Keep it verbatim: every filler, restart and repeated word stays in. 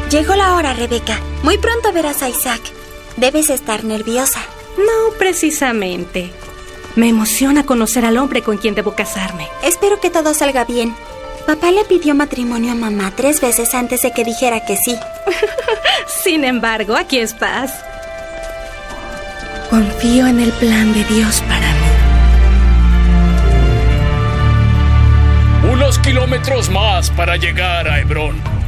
Llegó la hora, Rebeca. Muy pronto verás a Isaac. Debes estar nerviosa. No, precisamente. Me emociona conocer al hombre con quien debo casarme. Espero que todo salga bien. Papá le pidió matrimonio a mamá tres veces antes de que dijera que sí. Sin embargo, aquí estás. Confío en el plan de Dios para mí. Unos kilómetros más para llegar a Hebrón.